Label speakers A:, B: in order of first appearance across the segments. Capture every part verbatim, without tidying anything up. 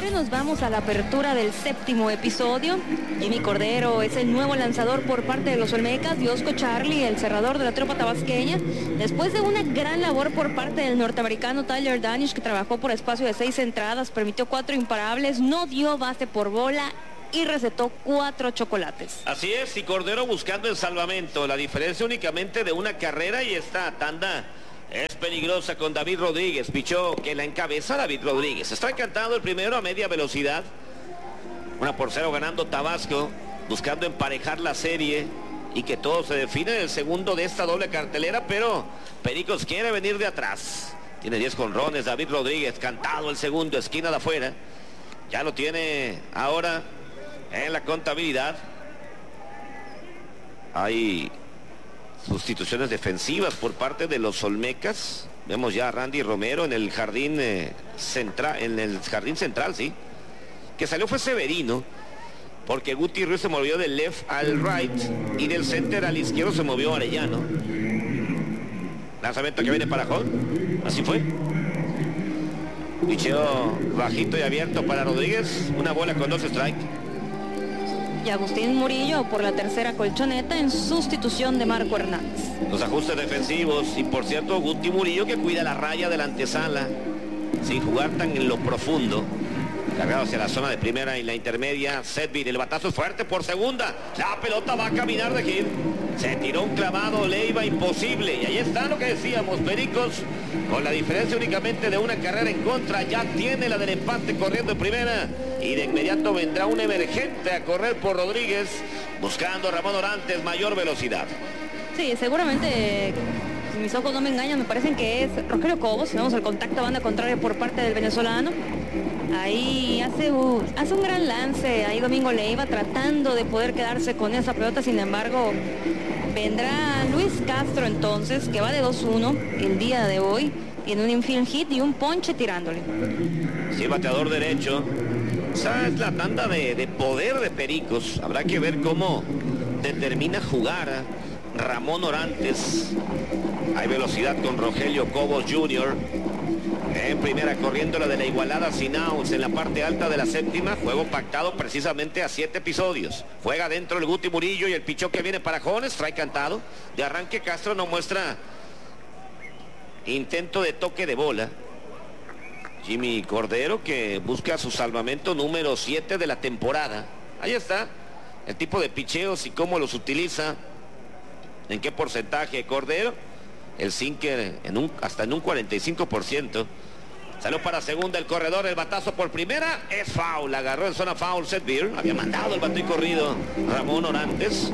A: nueve nos vamos a la apertura del séptimo episodio. Jimmy Cordero es el nuevo lanzador por parte de los Olmecas. Diosco Charlie, el cerrador de la tropa tabasqueña. Después de una gran labor por parte del norteamericano Tyler Danish, que trabajó por espacio de seis entradas, permitió cuatro imparables, no dio base por bola y recetó cuatro chocolates.
B: Así es, y Cordero buscando el salvamento. La diferencia únicamente de una carrera, y esta tanda es peligrosa con David Rodríguez. Pichó que la encabeza David Rodríguez. Está encantado el primero a media velocidad. Una por cero ganando Tabasco, buscando emparejar la serie y que todo se define en el segundo de esta doble cartelera, pero Pericos quiere venir de atrás. Tiene diez jonrones David Rodríguez, cantado el segundo, esquina de afuera. Ya lo tiene ahora en la contabilidad. Hay sustituciones defensivas por parte de los Olmecas. Vemos ya a Randy Romero en el jardín eh, central, en el jardín central, sí. Que salió fue Severino, porque Guti Ruiz se movió del left al right y del center al izquierdo se movió Arellano. Lanzamiento que viene para Hall. Así fue. Picheo bajito y abierto para Rodríguez. Una bola con dos strikes.
A: Y Agustín Murillo por la tercera colchoneta en sustitución de Marco Hernández.
B: Los ajustes defensivos, y por cierto Guti Murillo que cuida la raya de la antesala sin jugar tan en lo profundo. Cargado hacia la zona de primera y la intermedia. Sedville, el batazo es fuerte por segunda. La pelota va a caminar de Gil. Se tiró un clavado, le iba imposible. Y ahí está lo que decíamos, Pericos, con la diferencia únicamente de una carrera en contra, ya tiene la del empate corriendo en primera. Y de inmediato vendrá un emergente a correr por Rodríguez, buscando a Ramón Orantes mayor velocidad.
A: Sí, seguramente, si mis ojos no me engañan, me parecen que es Rogelio Cobos. Vemos el contacto a banda contraria por parte del venezolano. Ahí hace un, hace un gran lance, ahí Domingo Leiva tratando de poder quedarse con esa pelota. Sin embargo, vendrá Luis Castro entonces, que va de dos uno el día de hoy. Tiene un infield hit y un ponche tirándole.
B: Sí, bateador derecho. Esa es la tanda de, de poder de Pericos. Habrá que ver cómo determina jugar Ramón Orantes. Hay velocidad con Rogelio Cobos junior En primera, corriendo la de la igualada sin outs en la parte alta de la séptima. Juego pactado precisamente a siete episodios. Juega dentro el Guti Murillo y el pichó que viene para Jones. Trae cantado. De arranque Castro no muestra intento de toque de bola. Jimmy Cordero que busca su salvamento número siete de la temporada. Ahí está el tipo de picheos y cómo los utiliza. En qué porcentaje Cordero. El sinker en un, hasta en un cuarenta y cinco por ciento. Salió para segunda el corredor, el batazo por primera. Es foul, agarró en zona foul Sedville. Había mandado el bate y corrido Ramón Orantes.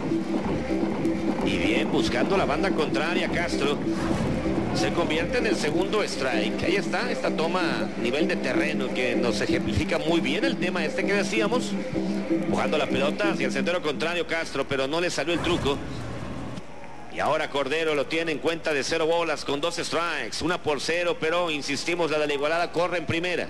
B: Y bien, buscando la banda contraria Castro. Se convierte en el segundo strike. Ahí está, esta toma nivel de terreno que nos ejemplifica muy bien el tema este que decíamos. Empujando la pelota hacia el sendero contrario Castro, pero no le salió el truco. Y ahora Cordero lo tiene en cuenta de cero bolas con dos strikes. Una por cero, pero insistimos, la de la igualada corre en primera.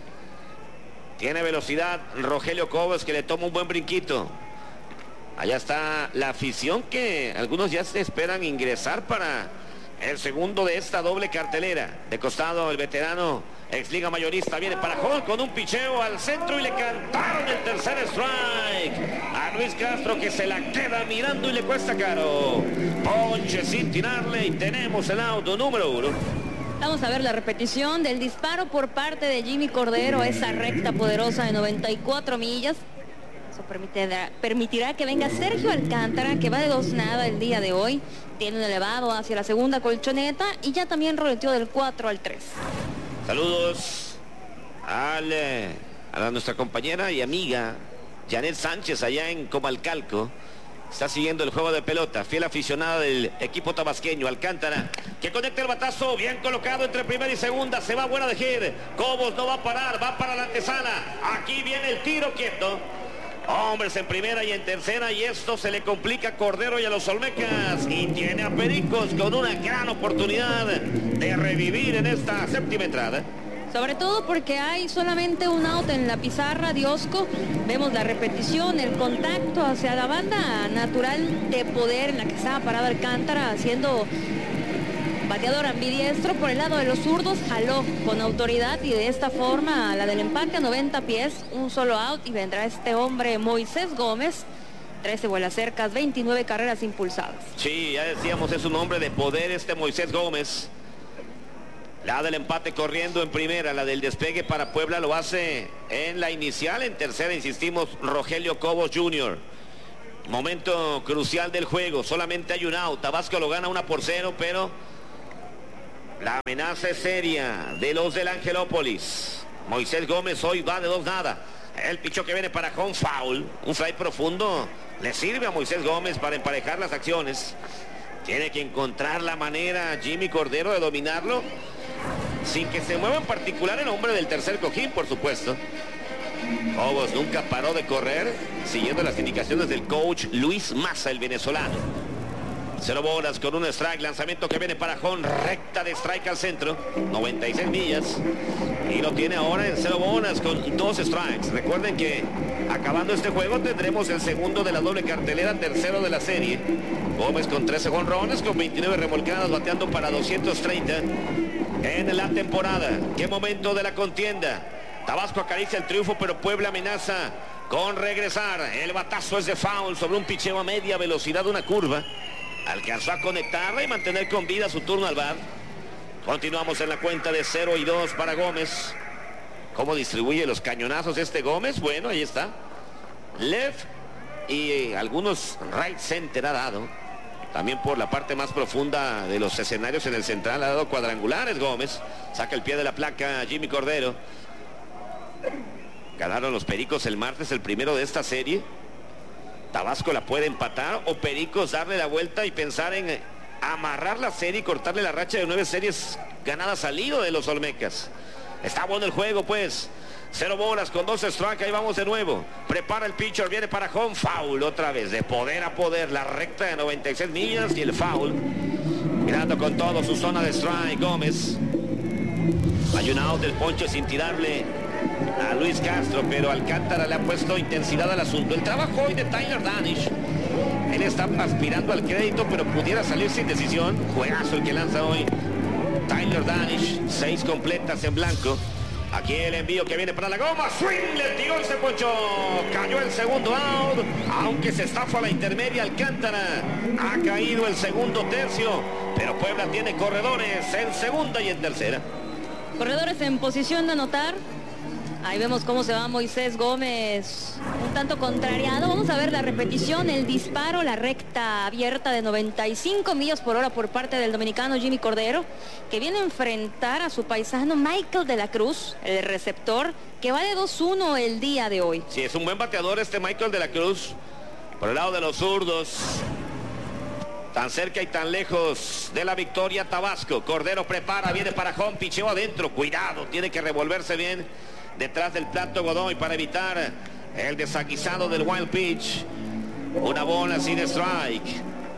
B: Tiene velocidad Rogelio Cobos que le toma un buen brinquito. Allá está la afición que algunos ya se esperan ingresar para el segundo de esta doble cartelera. De costado el veterano ex liga mayorista viene para Hall con un picheo al centro y le cantaron el tercer strike a Luis Castro que se la queda mirando y le cuesta caro. Ponche sin tirarle y tenemos el auto número uno.
A: Vamos a ver la repetición del disparo por parte de Jimmy Cordero, esa recta poderosa de noventa y cuatro millas. Eso permitirá, permitirá que venga Sergio Alcántara, que va de dos nada el día de hoy. Tiene un elevado hacia la segunda colchoneta y ya también roleteó del cuatro al tres.
B: Saludos al, eh, a nuestra compañera y amiga Janet Sánchez allá en Comalcalco. Está siguiendo el juego de pelota, fiel aficionada del equipo tabasqueño. Alcántara, que conecta el batazo, bien colocado entre primera y segunda, se va buena de Gir. Cobos no va a parar, va para la antesala. Aquí viene el tiro quieto. Hombres en primera y en tercera, y esto se le complica a Cordero y a los Olmecas. Y tiene a Pericos con una gran oportunidad de revivir en esta séptima entrada.
A: Sobre todo porque hay solamente un out en la pizarra, Diosco. Vemos la repetición, el contacto hacia la banda natural de poder en la que estaba parado Alcántara, haciendo Bateador ambidiestro por el lado de los zurdos, jaló con autoridad y de esta forma la del empate a noventa pies, un solo out y vendrá este hombre Moisés Gómez. trece vuelas cercas, veintinueve carreras impulsadas.
B: Sí, ya decíamos, es un hombre de poder este Moisés Gómez. La del empate corriendo en primera, la del despegue para Puebla lo hace en la inicial. En tercera, insistimos, Rogelio Cobos junior Momento crucial del juego, solamente hay un out. Tabasco lo gana una por cero, pero la amenaza es seria de los del Angelópolis. Moisés Gómez hoy va de dos nada. El picho que viene para home foul. Un fly profundo le sirve a Moisés Gómez para emparejar las acciones. Tiene que encontrar la manera Jimmy Cordero de dominarlo sin que se mueva en particular el hombre del tercer cojín, por supuesto. Cobos nunca paró de correr, siguiendo las indicaciones del coach Luis Maza, el venezolano. Cero bolas con un strike, lanzamiento que viene para Jón, recta de strike al centro, noventa y seis millas. Y lo tiene ahora en cero bolas con dos strikes. Recuerden que acabando este juego tendremos el segundo de la doble cartelera, tercero de la serie. Gómez con trece jonrones, con veintinueve remolcadas, bateando para doscientos treinta en la temporada. Qué momento de la contienda. Tabasco acaricia el triunfo, pero Puebla amenaza con regresar. El batazo es de foul sobre un picheo a media velocidad de una curva. Alcanzó a conectarla y mantener con vida su turno al bat. Continuamos en la cuenta de cero y dos para Gómez. ¿Cómo distribuye los cañonazos este Gómez? Bueno, ahí está. Left y eh, algunos right center ha dado. También por la parte más profunda de los escenarios en el central ha dado cuadrangulares Gómez. Saca el pie de la placa Jimmy Cordero. Ganaron los Pericos el martes, el primero de esta serie. Tabasco la puede empatar o Pericos darle la vuelta y pensar en amarrar la serie y cortarle la racha de nueve series ganadas al hilo de los Olmecas. Está bueno el juego, pues. Cero bolas con dos strikes, ahí vamos de nuevo. Prepara el pitcher, viene para home foul otra vez, de poder a poder, la recta de noventa y seis millas y el foul. Mirando con todo su zona de strike, Gómez. Hay un out del ponche sin tirarle a Luis Castro, pero Alcántara le ha puesto intensidad al asunto. El trabajo hoy de Tyler Danish, él está aspirando al crédito, pero pudiera salir sin decisión. Juegazo el que lanza hoy Tyler Danish, seis completas en blanco. Aquí el envío que viene para la goma, swing, le tiró ese poncho, cayó el segundo out, aunque se estafa la intermedia Alcántara, ha caído el segundo tercio, pero Puebla tiene corredores en segunda y en tercera.
A: Corredores en posición de anotar. Ahí vemos cómo se va Moisés Gómez, un tanto contrariado. Vamos a ver la repetición, el disparo, la recta abierta de noventa y cinco millas por hora por parte del dominicano Jimmy Cordero, que viene a enfrentar a su paisano Michael de la Cruz, el receptor, que va de dos uno el día de hoy.
B: Sí, es un buen bateador este Michael de la Cruz, por el lado de los zurdos. Tan cerca y tan lejos de la victoria Tabasco. Cordero prepara, viene para home, picheo adentro. Cuidado, tiene que revolverse bien detrás del plato Godoy para evitar el desaguisado del wild pitch. Una bola sin strike.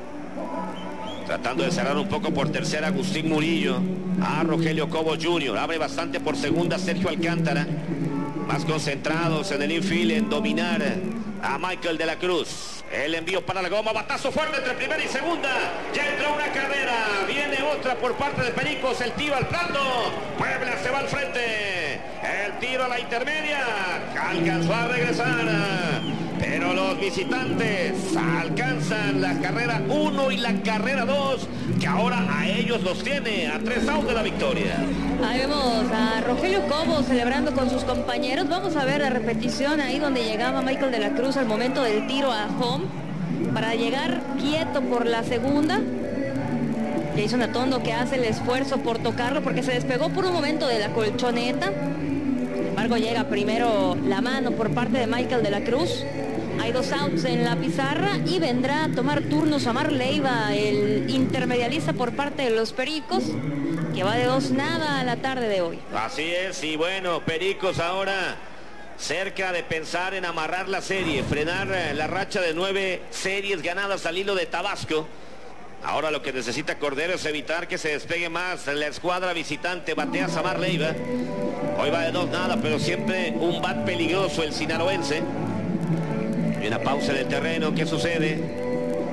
B: Tratando de cerrar un poco por tercera Agustín Murillo. A Rogelio Cobos junior Abre bastante por segunda Sergio Alcántara. Más concentrados en el infield, en dominar a Michael de la Cruz. El envío para la goma, batazo fuerte entre primera y segunda. Ya entró una carrera, viene otra por parte de Pericos, el tiro al plato. Puebla se va al frente. El tiro a la intermedia. Alcanzó a regresar. Pero los visitantes alcanzan la carrera uno y la carrera dos, que ahora a ellos los tiene a tres outs de la victoria.
A: Ahí vemos a Rogelio Cobos celebrando con sus compañeros. Vamos a ver la repetición ahí donde llegaba Michael de la Cruz al momento del tiro a home para llegar quieto por la segunda. Jason Atondo que hace el esfuerzo por tocarlo porque se despegó por un momento de la colchoneta. Sin embargo llega primero la mano por parte de Michael de la Cruz. Hay dos outs en la pizarra y vendrá a tomar turnos Amar Leiva, el intermedialista por parte de los Pericos, que va de dos nada a la tarde de hoy.
B: Así es, y bueno, Pericos ahora cerca de pensar en amarrar la serie, frenar la racha de nueve series ganadas al hilo de Tabasco. Ahora lo que necesita Cordero es evitar que se despegue más la escuadra visitante. Batea Samar Leiva. Hoy va de dos nada, pero siempre un bat peligroso el sinaloense. Y una pausa en el terreno. ¿Qué sucede?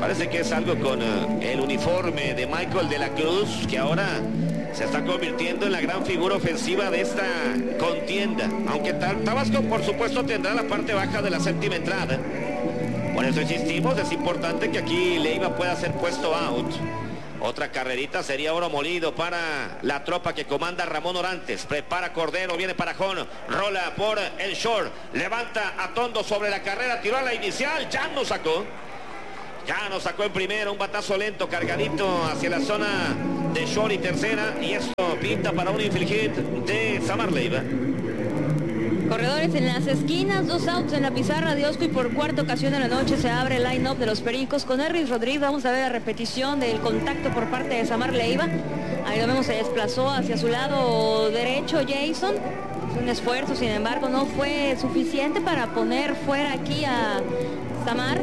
B: Parece que es algo con uh, el uniforme de Michael de la Cruz, que ahora se está convirtiendo en la gran figura ofensiva de esta contienda. Aunque Tabasco, por supuesto, tendrá la parte baja de la séptima entrada. Por eso insistimos, es importante que aquí Leiva pueda ser puesto out. Otra carrerita sería oro molido para la tropa que comanda Ramón Orantes. Prepara Cordero, viene para Jón, rola por el short, levanta a Tondo sobre la carrera, tiró a la inicial, ya no sacó. Ya nos sacó en primera, un batazo lento, cargadito hacia la zona de short y tercera. Y esto pinta para un infield hit de Samar Leiva.
A: Corredores en las esquinas, dos outs en la pizarra de Osco y por cuarta ocasión de la noche se abre el line-up de los Pericos con Erlis Rodríguez. Vamos a ver la repetición del contacto por parte de Samar Leiva. Ahí lo vemos, se desplazó hacia su lado derecho Jason. Es un esfuerzo, sin embargo, no fue suficiente para poner fuera aquí a Samar.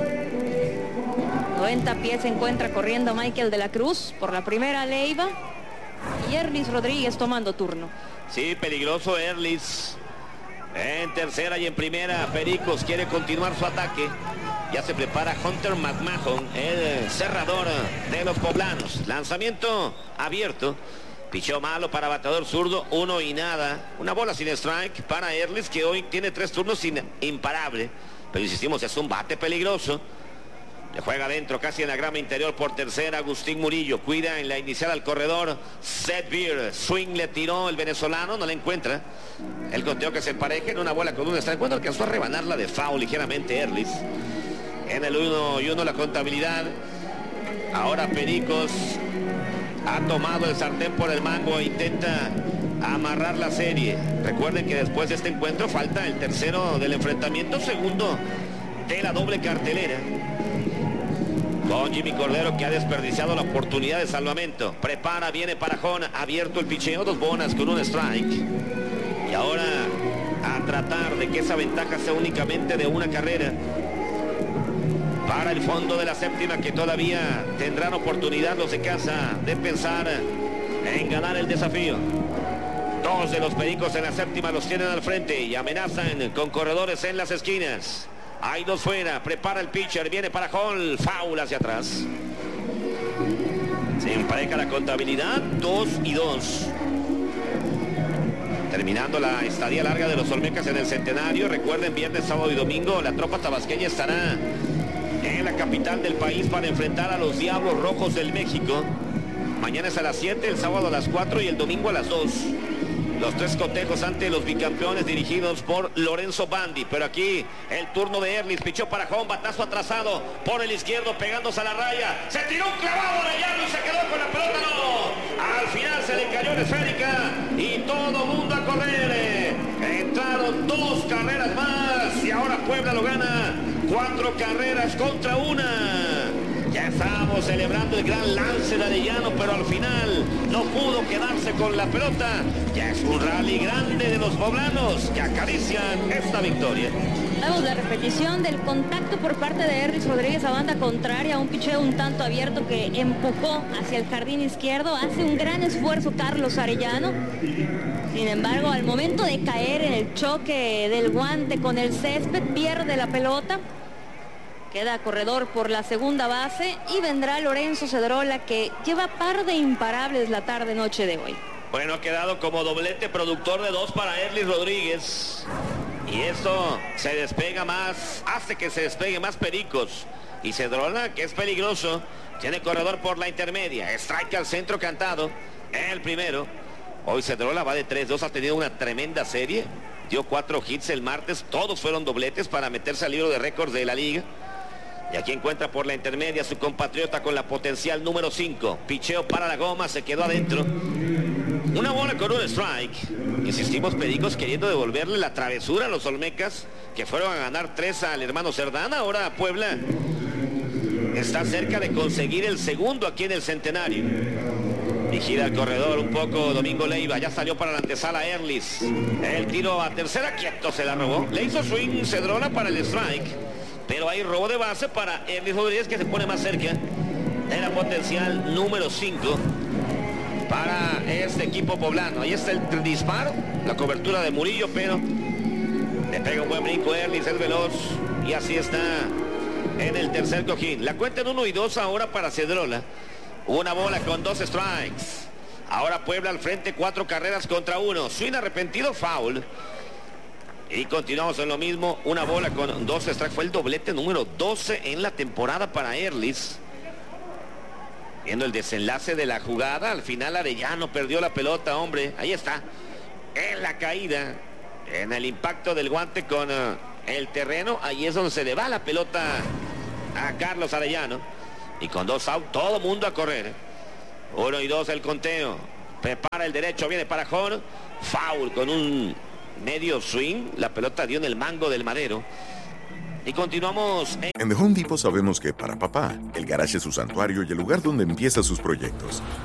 A: noventa pies se encuentra corriendo Michael de la Cruz por la primera Leiva y Erlis Rodríguez tomando turno.
B: Sí, peligroso Erlis. En tercera y en primera, Pericos quiere continuar su ataque. Ya se prepara Hunter McMahon, el cerrador de los poblanos. Lanzamiento abierto. Picheo malo para bateador zurdo, uno y nada. Una bola sin strike para Erlis, que hoy tiene tres turnos sin imparable. Pero insistimos, es un bate peligroso. Le juega adentro, casi en la grama interior por tercera, Agustín Murillo. Cuida en la inicial al corredor, Seth Beer. Swing le tiró el venezolano, no la encuentra. El conteo que se empareja en una bola con un strike. Bueno, alcanzó a rebanarla de foul ligeramente Erlis. En el uno y uno la contabilidad. Ahora Pericos ha tomado el sartén por el mango e intenta amarrar la serie. Recuerden que después de este encuentro falta el tercero del enfrentamiento, segundo de la doble cartelera. Con Jimmy Cordero, que ha desperdiciado la oportunidad de salvamento. Prepara, viene para Jón, abierto el picheo, dos bolas con un strike. Y ahora a tratar de que esa ventaja sea únicamente de una carrera. Para el fondo de la séptima, que todavía tendrán oportunidad los de casa de pensar en ganar el desafío. Dos de los Pericos en la séptima los tienen al frente y amenazan con corredores en las esquinas. Hay dos fuera, prepara el pitcher, viene para Hall, foul hacia atrás. Se empareja la contabilidad, dos y dos. Terminando la estadía larga de los Olmecas en el Centenario. Recuerden, viernes, sábado y domingo la tropa tabasqueña estará en la capital del país para enfrentar a los Diablos Rojos del México. Mañana es a las siete, el sábado a las cuatro y el domingo a las dos. Los tres cotejos ante los bicampeones dirigidos por Lorenzo Bandi. Pero aquí el turno de Erlis, pichó para Jón, batazo atrasado por el izquierdo, pegándose a la raya. Se tiró un clavado de llano y se quedó con la pelota, no. Al final se le cayó en esférica y todo mundo a correr. Entraron dos carreras más y ahora Puebla lo gana. Cuatro carreras contra una. Ya estábamos celebrando el gran lance de Arellano, pero al final no pudo quedarse con la pelota. Ya es un rally grande de los poblanos que acarician esta victoria.
A: Vamos la repetición del contacto por parte de Erlis Rodríguez a banda contraria, un picheo un tanto abierto que empujó hacia el jardín izquierdo. Hace un gran esfuerzo Carlos Arellano. Sin embargo, al momento de caer en el choque del guante con el césped, pierde la pelota. Queda corredor por la segunda base y vendrá Lorenzo Cedrola, que lleva par de imparables la tarde-noche de hoy.
B: Bueno, ha quedado como doblete productor de dos para Erlis Rodríguez. Y esto se despega más, hace que se despegue más Pericos. Y Cedrola, que es peligroso, tiene corredor por la intermedia. Strike al centro cantado, el primero. Hoy Cedrola va de tres dos, ha tenido una tremenda serie. Dio cuatro hits el martes, todos fueron dobletes para meterse al libro de récords de la liga. Y aquí encuentra por la intermedia su compatriota con la potencial número cinco. Picheo para la goma, se quedó adentro. Una bola con un strike. Insistimos, Pericos queriendo devolverle la travesura a los Olmecas, que fueron a ganar tres al hermano Cerdán. Ahora Puebla está cerca de conseguir el segundo aquí en el Centenario. Vigila al corredor un poco Domingo Leiva. Ya salió para la antesala Erlis. El tiro a tercera, quieto, se la robó. Le hizo swing Cedrola para el strike. Pero hay robo de base para Erlis Rodríguez, que se pone más cerca de la potencial número cinco para este equipo poblano. Ahí está el disparo, la cobertura de Murillo, pero le pega un buen brinco Erlis, es veloz. Y así está en el tercer cojín. La cuenta en uno y dos ahora para Cedrola. Una bola con dos strikes. Ahora Puebla al frente, cuatro carreras contra uno. Swing arrepentido, foul. Y continuamos en lo mismo. Una bola con dos strikes. Fue el doblete número doce en la temporada para Erlis. Viendo el desenlace de la jugada. Al final Arellano perdió la pelota, hombre. Ahí está. En la caída. En el impacto del guante con uh, el terreno. Ahí es donde se le va la pelota a Carlos Arellano. Y con dos out, todo mundo a correr. Uno y dos el conteo. Prepara el derecho, viene para Jor. Foul con un medio swing. La pelota dio en el mango del madero. Y continuamos en...
C: En The Home Depot sabemos que para papá, el garage es su santuario y el lugar donde empieza sus proyectos.